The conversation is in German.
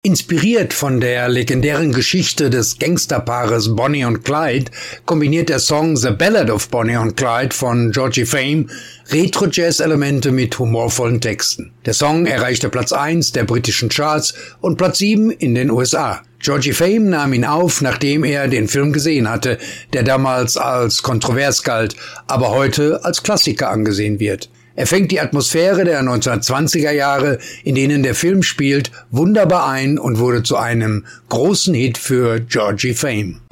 Inspiriert von der legendären Geschichte des Gangsterpaares Bonnie und Clyde kombiniert der Song The Ballad of Bonnie and Clyde von Georgie Fame Retro-Jazz-Elemente mit humorvollen Texten. Der Song erreichte Platz 1 der britischen Charts und Platz 7 in den USA. Georgie Fame nahm ihn auf, nachdem er den Film gesehen hatte, der damals als kontrovers galt, aber heute als Klassiker angesehen wird. Er fängt die Atmosphäre der 1920er Jahre, in denen der Film spielt, wunderbar ein und wurde zu einem großen Hit für Georgie Fame.